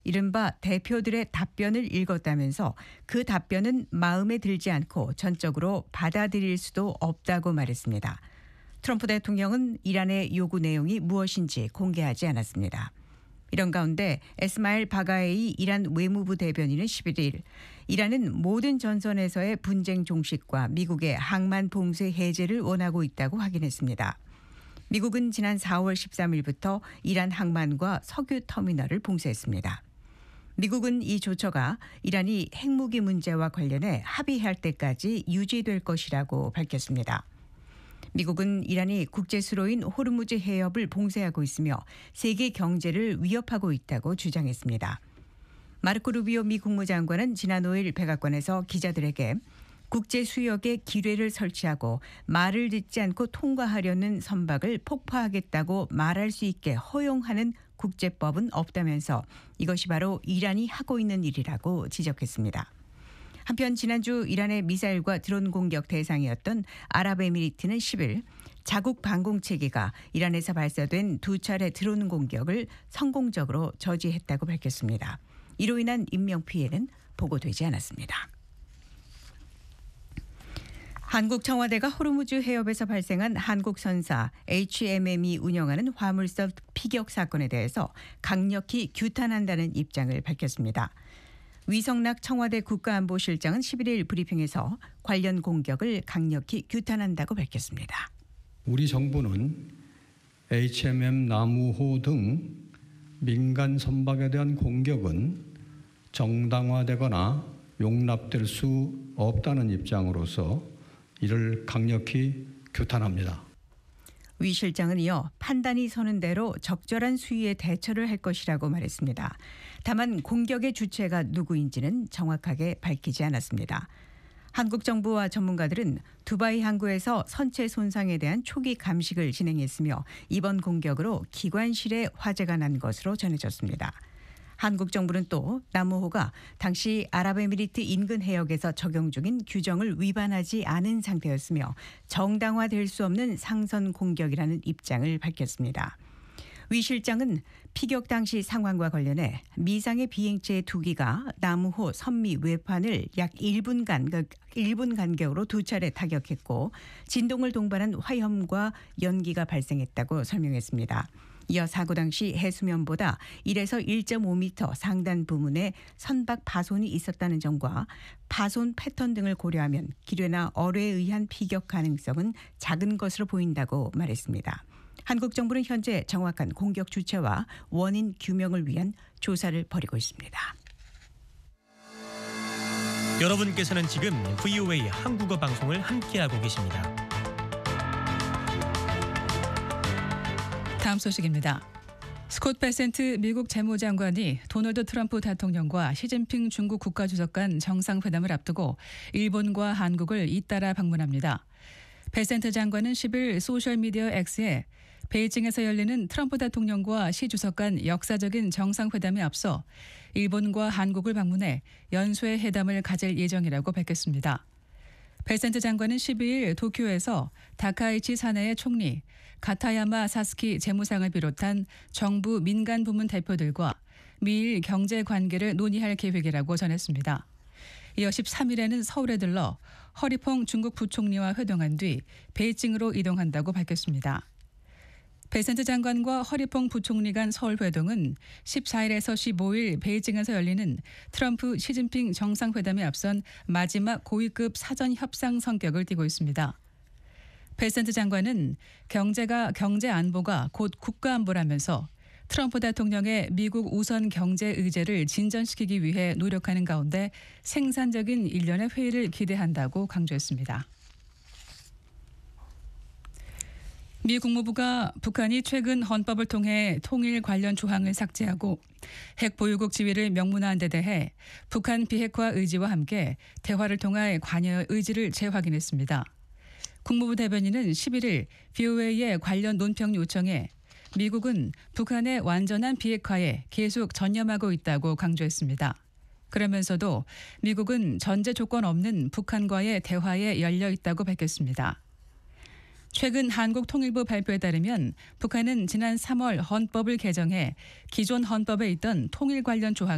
이른바 대표들의 답변을 읽었다면서 그 답변은 마음에 들지 않고 전적으로 받아들일 수도 없다고 말했습니다. 트럼프 대통령은 이란의 요구 내용이 무엇인지 공개하지 않았습니다. 이런 가운데 에스마일 바가에이 이란 외무부 대변인은 11일 이란은 모든 전선에서의 분쟁 종식과 미국의 항만 봉쇄 해제를 원하고 있다고 확인했습니다. 미국은 지난 4월 13일부터 이란 항만과 석유 터미널을 봉쇄했습니다. 미국은 이 조처가 이란이 핵무기 문제와 관련해 합의할 때까지 유지될 것이라고 밝혔습니다. 미국은 이란이 국제수로인 호르무즈 해협을 봉쇄하고 있으며 세계 경제를 위협하고 있다고 주장했습니다. 마르코 루비오 미 국무장관은 지난 5일 백악관에서 기자들에게 국제수역에 기뢰를 설치하고 말을 듣지 않고 통과하려는 선박을 폭파하겠다고 말할 수 있게 허용하는 국제법은 없다면서 이것이 바로 이란이 하고 있는 일이라고 지적했습니다. 한편 지난주 이란의 미사일과 드론 공격 대상이었던 아랍에미리트는 10일 자국 방공체계가 이란에서 발사된 2차례 드론 공격을 성공적으로 저지했다고 밝혔습니다. 이로 인한 인명피해는 보고되지 않았습니다. 한국 청와대가 호르무즈 해협에서 발생한 한국 선사 HMM이 운영하는 화물선 피격 사건에 대해서 강력히 규탄한다는 입장을 밝혔습니다. 위성락 청와대 국가안보실장은 11일 브리핑에서 관련 공격을 강력히 규탄한다고 밝혔습니다. 우리 정부는 HMM 나무호 등 민간 선박에 대한 공격은 정당화되거나 용납될 수 없다는 입장으로서 이를 강력히 규탄합니다. 위 실장은 이어 판단이 서는 대로 적절한 수위의 대처를 할 것이라고 말했습니다. 다만 공격의 주체가 누구인지는 정확하게 밝히지 않았습니다. 한국 정부와 전문가들은 두바이 항구에서 선체 손상에 대한 초기 감식을 진행했으며 이번 공격으로 기관실에 화재가 난 것으로 전해졌습니다. 한국 정부는 또 나무호가 당시 아랍에미리트 인근 해역에서 적용 중인 규정을 위반하지 않은 상태였으며 정당화될 수 없는 상선 공격이라는 입장을 밝혔습니다. 위 실장은 피격 당시 상황과 관련해 미상의 비행체 2기가 나무호 선미 외판을 약 1분 간격으로 2차례 타격했고 진동을 동반한 화염과 연기가 발생했다고 설명했습니다. 이어 사고 당시 해수면보다 1에서 1.5m 상단 부문에 선박 파손이 있었다는 점과 파손 패턴 등을 고려하면 기뢰나 어뢰에 의한 피격 가능성은 작은 것으로 보인다고 말했습니다. 한국 정부는 현재 정확한 공격 주체와 원인 규명을 위한 조사를 벌이고 있습니다. 여러분께서는 지금 VOA 한국어 방송을 함께하고 계십니다. 다음 소식입니다. 스콧 베센트 미국 재무장관이 도널드 트럼프 대통령과 시진핑 중국 국가주석 간 정상회담을 앞두고 일본과 한국을 잇따라 방문합니다. 베센트 장관은 10일 소셜미디어 X에 베이징에서 열리는 트럼프 대통령과 시 주석 간 역사적인 정상회담에 앞서 일본과 한국을 방문해 연쇄 회담을 가질 예정이라고 밝혔습니다. 베센트 장관은 12일 도쿄에서 다카이치 사내의 총리, 가타야마 사스키 재무상을 비롯한 정부 민간 부문 대표들과 미일 경제 관계를 논의할 계획이라고 전했습니다. 이어 13일에는 서울에 들러 허리퐁 중국 부총리와 회동한 뒤 베이징으로 이동한다고 밝혔습니다. 베센트 장관과 허리퐁 부총리 간 서울 회동은 14일에서 15일 베이징에서 열리는 트럼프 시진핑 정상회담에 앞선 마지막 고위급 사전 협상 성격을 띠고 있습니다. 베센트 장관은 경제 안보가 곧 국가 안보라면서 트럼프 대통령의 미국 우선 경제 의제를 진전시키기 위해 노력하는 가운데 생산적인 일련의 회의를 기대한다고 강조했습니다. 미 국무부가 북한이 최근 헌법을 통해 통일 관련 조항을 삭제하고 핵 보유국 지위를 명문화한 데 대해 북한 비핵화 의지와 함께 대화를 통해 관여의 의지를 재확인했습니다. 국무부 대변인은 11일 VOA의 관련 논평 요청에 미국은 북한의 완전한 비핵화에 계속 전념하고 있다고 강조했습니다. 그러면서도 미국은 전제 조건 없는 북한과의 대화에 열려 있다고 밝혔습니다. 최근 한국통일부 발표에 따르면 북한은 지난 3월 헌법을 개정해 기존 헌법에 있던 통일 관련 조항